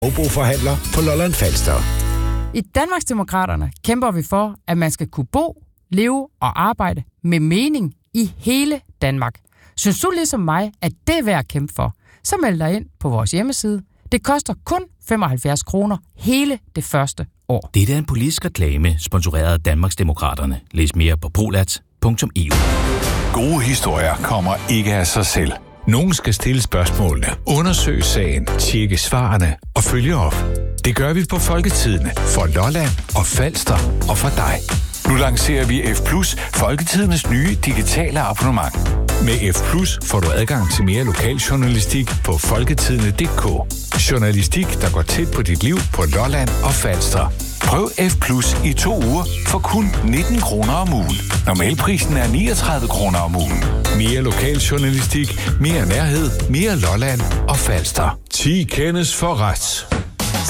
Forhandler på Lolland Falster. I Danmarksdemokraterne kæmper vi for, at man skal kunne bo, leve og arbejde med mening i hele Danmark. Synes du ligesom mig, at det er værd at kæmpe for, så meld dig ind på vores hjemmeside. Det koster kun 75 kroner hele det første år. Det er en politisk reklame, sponsoreret af Danmarksdemokraterne. Læs mere på polats.eu. Gode historier kommer ikke af sig selv. Nogen skal stille spørgsmålene, undersøge sagen, tjekke svarene og følge op. Det gør vi på Folketidene for Lolland og Falster og for dig. Nu lancerer vi F+, Folketidenes nye digitale abonnement. Med F+ får du adgang til mere lokaljournalistik på folketidene.dk. Journalistik, der går tæt på dit liv på Lolland og Falster. Prøv F+ i 2 uger for kun 19 kroner om ugen. Normalprisen er 39 kroner om ugen. Mere lokaljournalistik, mere nærhed, mere Lolland og Falster. 10 kendes for ret.